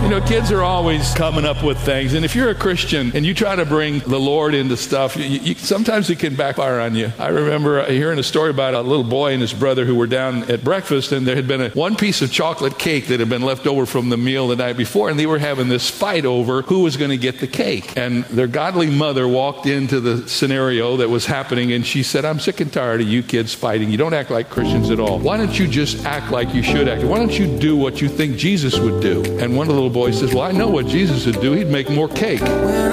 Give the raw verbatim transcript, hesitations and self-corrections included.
know, kids are always coming up with things. And if you're a Christian and you try to bring the Lord into stuff, you, you, sometimes it can backfire on you. I remember hearing a story about a little boy and his brother who were down at breakfast, and there had been a, one piece of chocolate cake that had been left over from the meal the night before, and they were having this fight over who was going to get the cake. And their godly mother walked into the scenario that was happening, and she said, I'm sick and tired of you kids fighting. You don't act like Christians at all. Why don't you just act like you should act? Why don't you do what you think Jesus would do? And one of the little boys says, well, I know what Jesus would do. He'd make more cake.